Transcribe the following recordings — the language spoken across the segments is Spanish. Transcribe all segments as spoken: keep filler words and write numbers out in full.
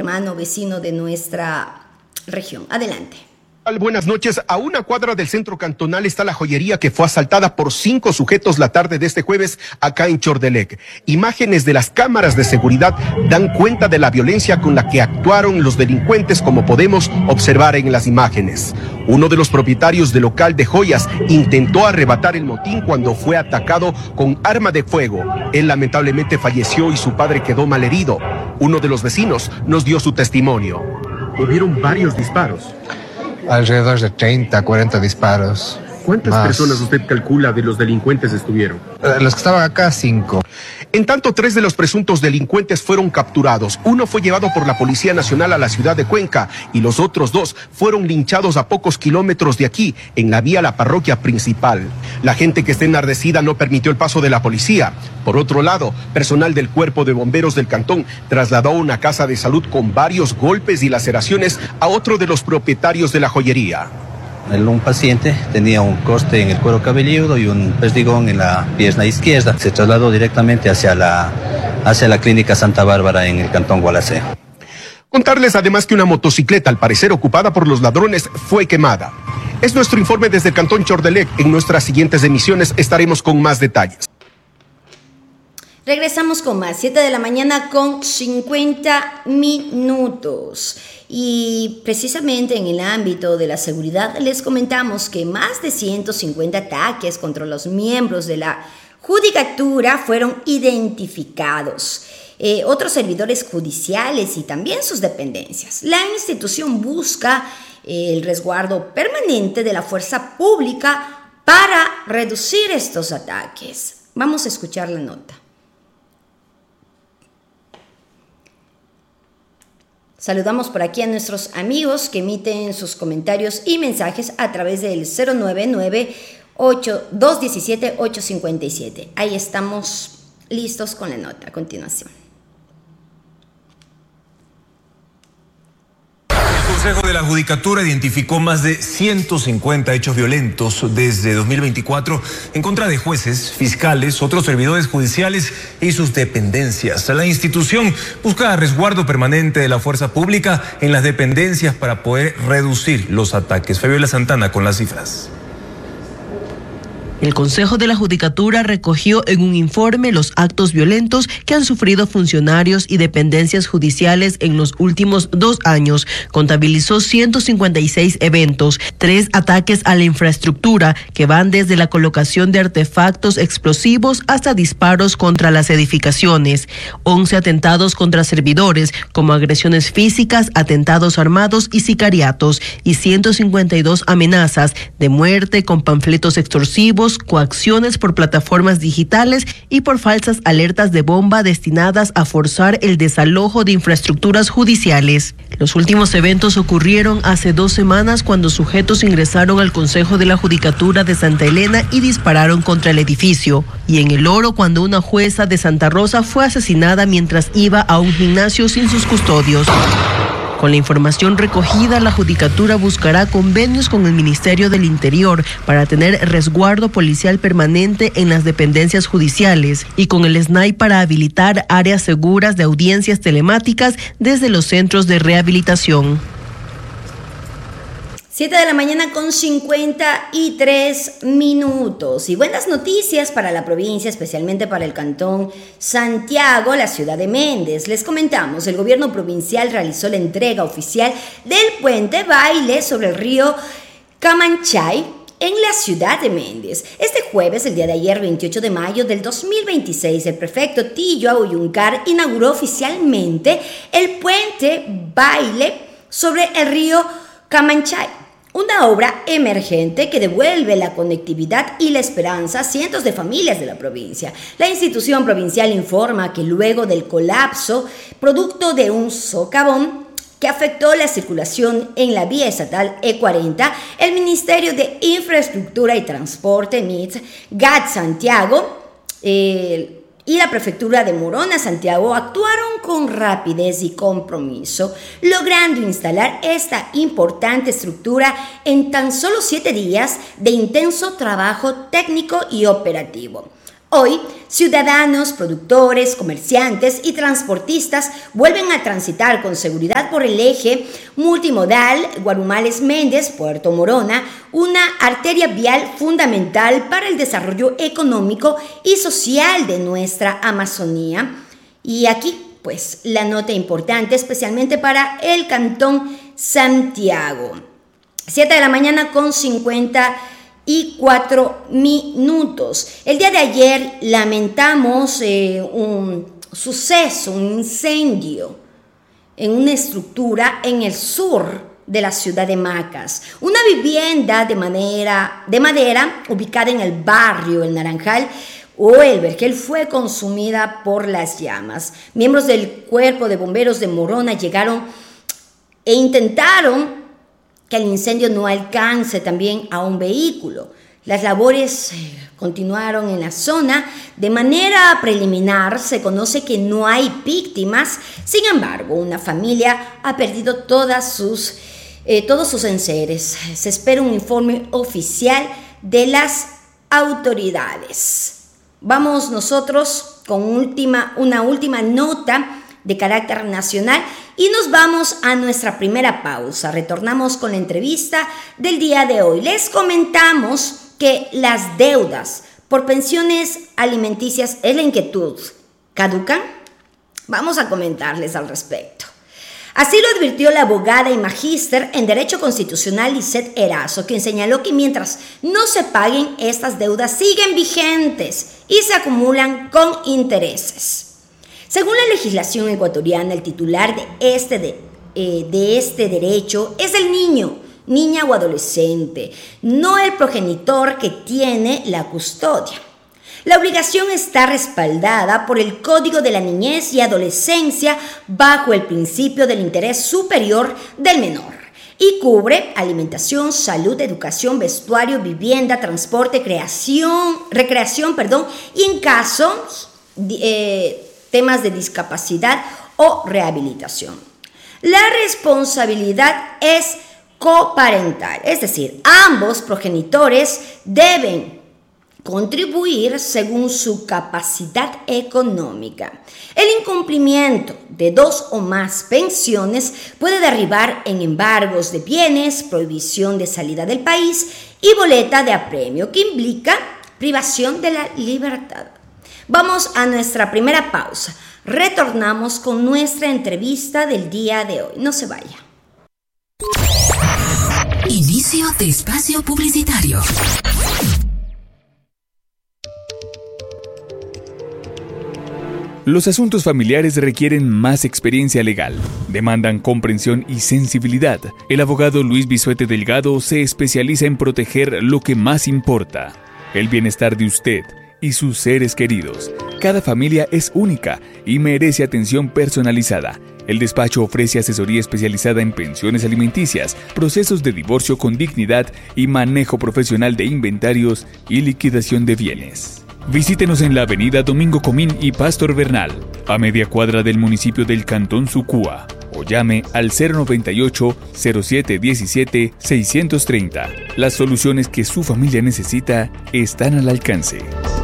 hermano vecino de nuestra región. Adelante. Buenas noches. A una cuadra del centro cantonal está la joyería que fue asaltada por cinco sujetos la tarde de este jueves acá en Chordelec. Imágenes de las cámaras de seguridad dan cuenta de la violencia con la que actuaron los delincuentes, como podemos observar en las imágenes. Uno de los propietarios del local de joyas intentó arrebatar el motín cuando fue atacado con arma de fuego. Él lamentablemente falleció y su padre quedó malherido. Uno de los vecinos nos dio su testimonio. Hubieron varios disparos. Alrededor de treinta, cuarenta disparos. ¿Cuántas más. personas usted calcula de los delincuentes estuvieron? Uh, los que estaban acá, cinco. En tanto, tres de los presuntos delincuentes fueron capturados. Uno fue llevado por la Policía Nacional a la ciudad de Cuenca y los otros dos fueron linchados a pocos kilómetros de aquí, en la vía a la parroquia principal. La gente que está enardecida no permitió el paso de la policía. Por otro lado, personal del Cuerpo de Bomberos del Cantón trasladó a una casa de salud con varios golpes y laceraciones a otro de los propietarios de la joyería. Un paciente tenía un corte en el cuero cabelludo y un perdigón en la pierna izquierda. Se trasladó directamente hacia la, hacia la clínica Santa Bárbara en el cantón Gualaceo. Contarles además que una motocicleta, al parecer ocupada por los ladrones, fue quemada. Es nuestro informe desde el cantón Chordelec. En nuestras siguientes emisiones estaremos con más detalles. Regresamos con más, siete de la mañana con cincuenta minutos. Y precisamente en el ámbito de la seguridad les comentamos que más de ciento cincuenta ataques contra los miembros de la judicatura fueron identificados. Eh, otros servidores judiciales y también sus dependencias. La institución busca eh, el resguardo permanente de la fuerza pública para reducir estos ataques. Vamos a escuchar la nota. Saludamos por aquí a nuestros amigos que emiten sus comentarios y mensajes a través del cero nueve nueve, dos uno siete, ocho cinco siete. Ahí estamos listos con la nota. A continuación. El Consejo de la Judicatura identificó más de ciento cincuenta hechos violentos desde dos mil veinticuatro en contra de jueces, fiscales, otros servidores judiciales y sus dependencias. La institución busca resguardo permanente de la fuerza pública en las dependencias para poder reducir los ataques. Fabiola Santana con las cifras. El Consejo de la Judicatura recogió en un informe los actos violentos que han sufrido funcionarios y dependencias judiciales en los últimos dos años. Contabilizó ciento cincuenta y seis eventos, tres ataques a la infraestructura que van desde la colocación de artefactos explosivos hasta disparos contra las edificaciones, once atentados contra servidores, como agresiones físicas, atentados armados y sicariatos, y ciento cincuenta y dos amenazas de muerte con panfletos extorsivos, coacciones por plataformas digitales y por falsas alertas de bomba destinadas a forzar el desalojo de infraestructuras judiciales. Los últimos eventos ocurrieron hace dos semanas cuando sujetos ingresaron al Consejo de la Judicatura de Santa Elena y dispararon contra el edificio, y en El Oro cuando una jueza de Santa Rosa fue asesinada mientras iba a un gimnasio sin sus custodios. Con la información recogida, la Judicatura buscará convenios con el Ministerio del Interior para tener resguardo policial permanente en las dependencias judiciales y con el S N A I para habilitar áreas seguras de audiencias telemáticas desde los centros de rehabilitación. siete de la mañana con cincuenta y tres minutos. Y buenas noticias para la provincia, especialmente para el cantón Santiago, la ciudad de Méndez. Les comentamos, el gobierno provincial realizó la entrega oficial del puente baile sobre el río Camanchay en la ciudad de Méndez. Este jueves, el día de ayer, veintiocho de mayo del dos mil veintiséis, el prefecto Tillo Auyuncar inauguró oficialmente el puente baile sobre el río Camanchay. Una obra emergente que devuelve la conectividad y la esperanza a cientos de familias de la provincia. La institución provincial informa que luego del colapso, producto de un socavón que afectó la circulación en la vía estatal E cuarenta, el Ministerio de Infraestructura y Transporte, M I T, G A T Santiago, eh, y la Prefectura de Morona, Santiago, actuaron con rapidez y compromiso, logrando instalar esta importante estructura en tan solo siete días de intenso trabajo técnico y operativo. Hoy, ciudadanos, productores, comerciantes y transportistas vuelven a transitar con seguridad por el eje multimodal Guarumales-Méndez, Puerto Morona, una arteria vial fundamental para el desarrollo económico y social de nuestra Amazonía. Y aquí, pues, la nota importante, especialmente para el Cantón Santiago. siete de la mañana con cincuenta y cuatro minutos. El día de ayer lamentamos eh, un suceso, un incendio en una estructura en el sur de la ciudad de Macas. Una vivienda de, manera, de madera ubicada en el barrio El Naranjal o El Vergel fue consumida por las llamas. Miembros del Cuerpo de Bomberos de Morona llegaron e intentaron que el incendio no alcance también a un vehículo. Las labores continuaron en la zona. De manera preliminar se conoce que no hay víctimas. Sin embargo, una familia ha perdido todas sus, eh, todos sus enseres. Se espera un informe oficial de las autoridades. Vamos nosotros con última, una última nota de carácter nacional y nos vamos a nuestra primera pausa. Retornamos con la entrevista del día de hoy. Les comentamos que las deudas por pensiones alimenticias es la inquietud. ¿Caducan? Vamos a comentarles al respecto. Así lo advirtió la abogada y magíster en Derecho Constitucional Lisette Erazo, quien señaló que mientras no se paguen, estas deudas siguen vigentes y se acumulan con intereses. Según la legislación ecuatoriana, el titular de este, de, eh, de este derecho es el niño, niña o adolescente, no el progenitor que tiene la custodia. La obligación está respaldada por el Código de la Niñez y Adolescencia bajo el principio del interés superior del menor y cubre alimentación, salud, educación, vestuario, vivienda, transporte, creación, recreación, perdón, y en caso eh, temas de discapacidad o rehabilitación. La responsabilidad es coparental, es decir, ambos progenitores deben contribuir según su capacidad económica. El incumplimiento de dos o más pensiones puede derivar en embargos de bienes, prohibición de salida del país y boleta de apremio, que implica privación de la libertad. Vamos a nuestra primera pausa. Retornamos con nuestra entrevista del día de hoy. No se vaya. Inicio de espacio publicitario. Los asuntos familiares requieren más experiencia legal, demandan comprensión y sensibilidad. El abogado Luis Bisuete Delgado se especializa en proteger lo que más importa, el bienestar de usted y sus seres queridos. Cada familia es única y merece atención personalizada. El despacho ofrece asesoría especializada en pensiones alimenticias, procesos de divorcio con dignidad y manejo profesional de inventarios y liquidación de bienes. Visítenos en la avenida Domingo Comín y Pastor Bernal, a media cuadra del municipio del Cantón Sucúa, o llame al cero noventa y ocho, cero siete diecisiete, seiscientos treinta. Las soluciones que su familia necesita están al alcance.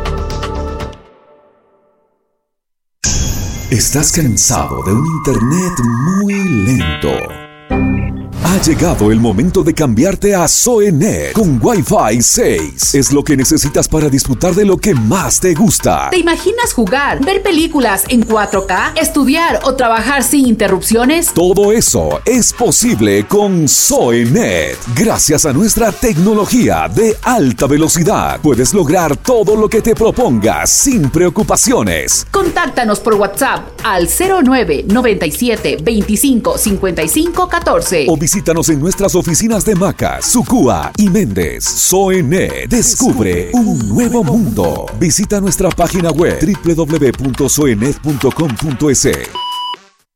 ¿Estás cansado de un internet muy lento? Ha llegado el momento de cambiarte a Zoenet con Wi-Fi seis. Es lo que necesitas para disfrutar de lo que más te gusta. ¿Te imaginas jugar, ver películas en cuatro K, estudiar o trabajar sin interrupciones? Todo eso es posible con Zoenet. Gracias a nuestra tecnología de alta velocidad, puedes lograr todo lo que te propongas sin preocupaciones. Contáctanos por WhatsApp al cero nueve noventa y siete veinticinco cincuenta y cinco catorce o visítanos en nuestras oficinas de Macas, Sucúa y Méndez. Zoenet, descubre un nuevo mundo. Visita nuestra página web doble u doble u doble u punto zoenet punto com punto es.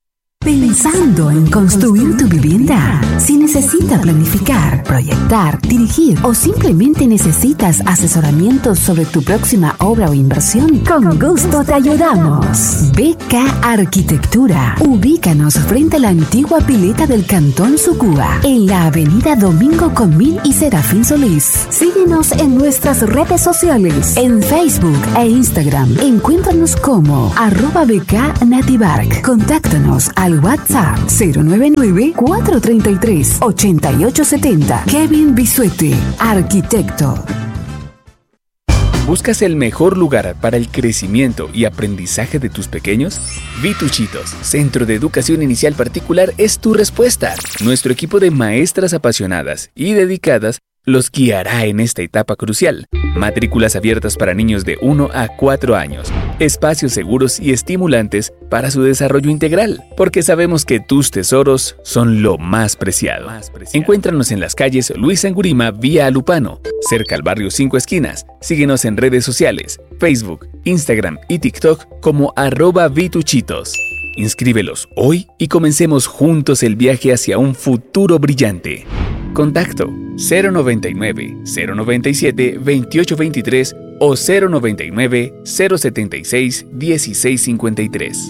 Pensando en construir tu vivienda. Si necesitas planificar, proyectar, dirigir o simplemente necesitas asesoramiento sobre tu próxima obra o inversión, con gusto te ayudamos. B K Arquitectura. Ubícanos frente a la antigua pileta del Cantón Sucúa, en la avenida Domingo Comín y Serafín Solís. Síguenos en nuestras redes sociales, en Facebook e Instagram. Encuéntranos como arroba B K Nativark. Contáctanos al WhatsApp cero nueve nueve, cuatro tres tres, ocho ocho siete cero. Kevin Bisuete, arquitecto. ¿Buscas el mejor lugar para el crecimiento y aprendizaje de tus pequeños? Vituchitos, Centro de Educación Inicial Particular, es tu respuesta. Nuestro equipo de maestras apasionadas y dedicadas los guiará en esta etapa crucial. Matrículas abiertas para niños de uno a cuatro años. Espacios seguros y estimulantes para su desarrollo integral, porque sabemos que tus tesoros son lo más preciado. Encuéntranos en las calles Luis Angurima vía Alupano, cerca al barrio Cinco Esquinas. Síguenos en redes sociales, Facebook, Instagram y TikTok como arroba Vituchitos. Inscríbelos hoy y comencemos juntos el viaje hacia un futuro brillante. Contacto cero noventa y nueve, cero noventa y siete, veintiocho veintitrés o cero noventa y nueve, cero setenta y seis, dieciséis cincuenta y tres.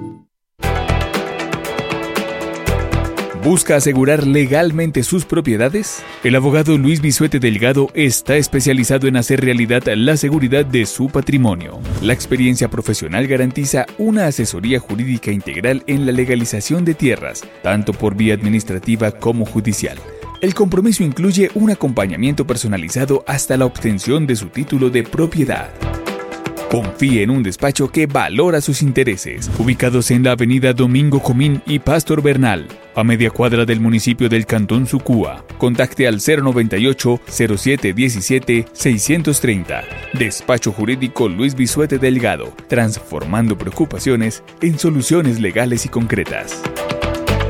¿Busca asegurar legalmente sus propiedades? El abogado Luis Bisuete Delgado está especializado en hacer realidad la seguridad de su patrimonio. La experiencia profesional garantiza una asesoría jurídica integral en la legalización de tierras, tanto por vía administrativa como judicial. El compromiso incluye un acompañamiento personalizado hasta la obtención de su título de propiedad. Confíe en un despacho que valora sus intereses. Ubicados en la avenida Domingo Comín y Pastor Bernal, a media cuadra del municipio del Cantón Sucúa. Contacte al cero noventa y ocho, cero siete diecisiete, seiscientos treinta. Despacho Jurídico Luis Bisuete Delgado, transformando preocupaciones en soluciones legales y concretas.